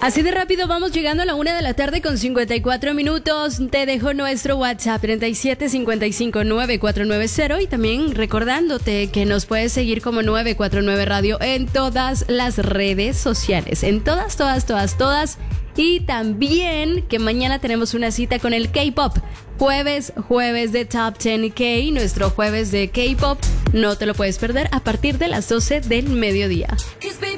Así de rápido vamos llegando a la 1:00 con 54 minutos. Te dejo nuestro WhatsApp 37559490 y también recordándote que nos puedes seguir como 949 Radio en todas las redes sociales. En todas. Y también que mañana tenemos una cita con el K-Pop. Jueves de Top 10K, nuestro jueves de K-Pop. No te lo puedes perder a partir de las 12 del mediodía.